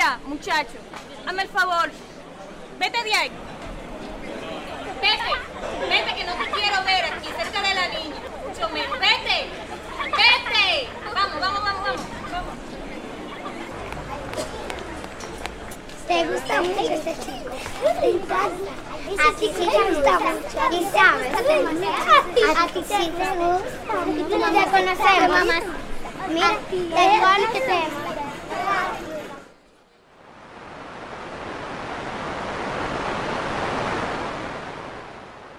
Mira, muchacho, hazme el favor. Vete de ahí. Vete, que no te quiero ver aquí cerca de la niña. Mucho menos. Vete. Vamos. ¿Te gusta mucho este chico? ¿Te encanta? A ti sí te gusta mucho. ¿Y sabes? A ti sí te gusta. ¿Y tú no te conoces, mamá? Mira, te conocemos.